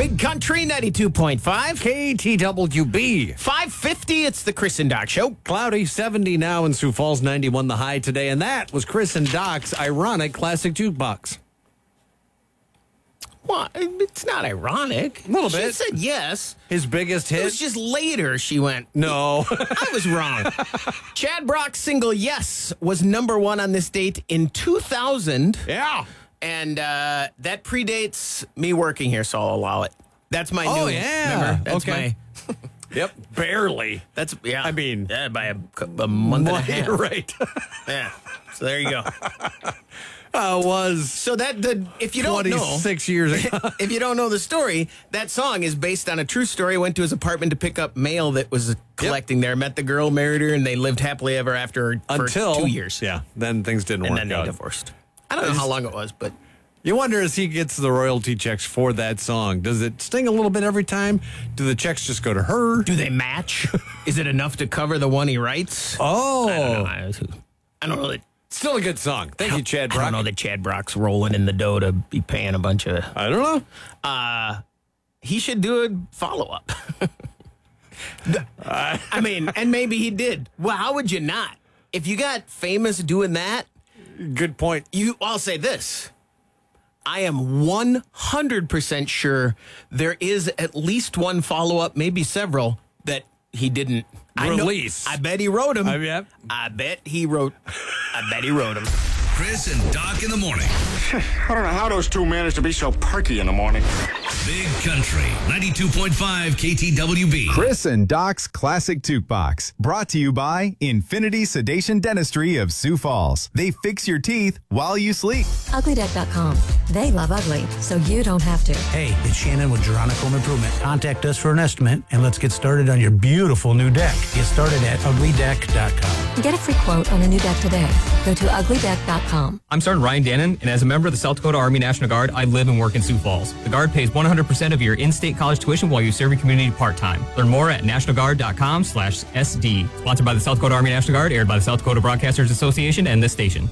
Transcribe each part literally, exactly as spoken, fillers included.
Big Country ninety-two point five. K T W B. five fifty, it's the Chris and Doc Show. Cloudy, seventy now in Sioux Falls, ninety-one the high today. And that was Chris and Doc's ironic classic jukebox. Well, it's not ironic. A little she bit. She said yes. His biggest hit? It was just later she went, no. I was wrong. Chad Brock's single Yes was number one on this date in two thousand. Yeah. And uh, that predates me working here, so I'll allow it. That's my Oh, new. yeah. Remember? That's Okay. my. Yep. Barely. That's, yeah. I mean. Yeah, by a, a month and a half. Right. Yeah. So there you go. Uh, was So that the if you don't know twenty-six years ago. if you don't know the story, that song is based on a true story. Went to his apartment to pick up mail that was collecting there. Met the girl, married her, and they lived happily ever after for Until two years. Yeah. Then things didn't and work then they out. divorced. I don't know how long it was, but You wonder as he gets the royalty checks for that song, does it sting a little bit every time? Do the checks just go to her? do they match? Is it enough to cover the one he writes? Oh. I don't know. I, I don't know that. Still a good song. Thank you, Chad I Brock. don't know that Chad Brock's rolling in the dough to be paying a bunch of. I don't know. Uh, he should do a follow up. I mean, and maybe he did. Well, how would you not? If you got famous doing that, Good point. you. I'll say this. I am one hundred percent sure there is at least one follow up, maybe several, that he didn't Release. I, know, I bet he wrote them. I, yep. I bet he wrote. I bet he wrote them. Chris and Doc in the morning. I don't know how those two managed to be so perky in the morning. Big Country ninety-two point five K T W B. Chris and Doc's Classic Toothbox. Brought to you by Infinity Sedation Dentistry of Sioux Falls. They fix your teeth while you sleep. ugly deck dot com. They love ugly, so you don't have to. Hey, it's Shannon with Geronimo Home Improvement. Contact us for an estimate, and let's get started on your beautiful new deck. Get started at ugly deck dot com. Get a free quote on a new deck today. Go to ugly deck dot com. I'm Sergeant Ryan Dannon, and as a member of the South Dakota Army National Guard, I live and work in Sioux Falls. The Guard pays one hundred percent of your in-state college tuition while you serve your community part-time. Learn more at national guard dot com slash S D. Sponsored by the South Dakota Army National Guard, aired by the South Dakota Broadcasters Association and this station.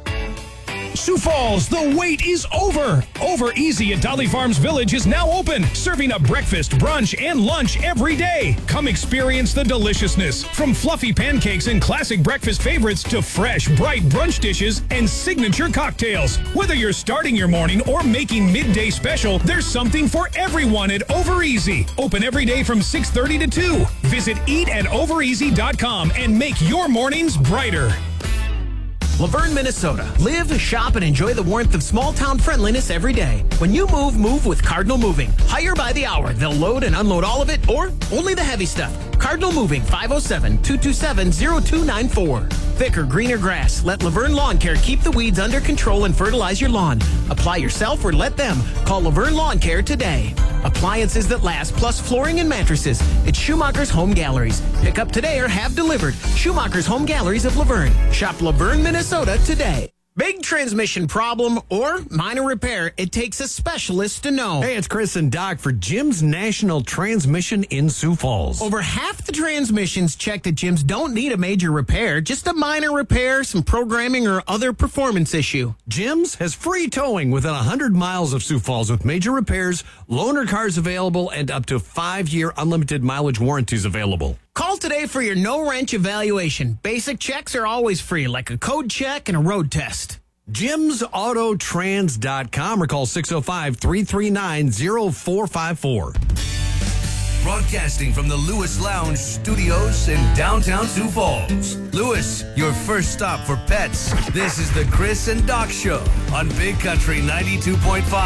Sioux Falls, the wait is over. Over Easy at Dolly Farms Village is now open, serving up breakfast, brunch, and lunch every day. Come experience the deliciousness. From fluffy pancakes and classic breakfast favorites to fresh, bright brunch dishes and signature cocktails. Whether you're starting your morning or making midday special, there's something for everyone at Over Easy. Open every day from six thirty to two. Visit eat at over easy dot com and make your mornings brighter. Laverne, Minnesota. Live, shop, and enjoy the warmth of small-town friendliness every day. When you move, move with Cardinal Moving. Hire by the hour. They'll load and unload all of it, or only the heavy stuff. Cardinal Moving, five oh seven, two two seven, oh two nine four. Thicker, greener grass. Let Laverne Lawn Care keep the weeds under control and fertilize your lawn. Apply yourself or let them. Call Laverne Lawn Care today. Appliances that last, plus flooring and mattresses. It's Schumacher's Home Galleries. Pick up today or have delivered. Schumacher's Home Galleries of Laverne. Shop Laverne, Minnesota today. Big transmission problem or minor repair, it takes a specialist to know. Hey, it's Chris and Doc for Jim's National Transmission in Sioux Falls. Over half the transmissions checked at Jim's don't need a major repair, just a minor repair, some programming, or other performance issue. Jim's has free towing within one hundred miles of Sioux Falls with major repairs, loaner cars available, and up to five-year unlimited mileage warranties available. Call today for your no-wrench evaluation. Basic checks are always free, like a code check and a road test. Jims Auto Trans dot com or call six oh five, three three nine, oh four five four. Broadcasting from the Lewis Lounge Studios in downtown Sioux Falls. Lewis, your first stop for pets. This is the Chris and Doc Show on Big Country ninety-two point five.